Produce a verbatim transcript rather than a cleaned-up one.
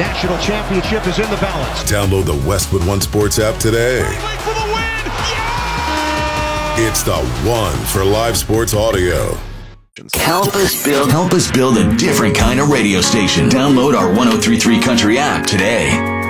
national championship is in the balance. Download the Westwood One Sports app today. For the win! Yeah! It's the one for live sports audio. Help us build help us build a different kind of radio station. Download our one oh three point three Country app today.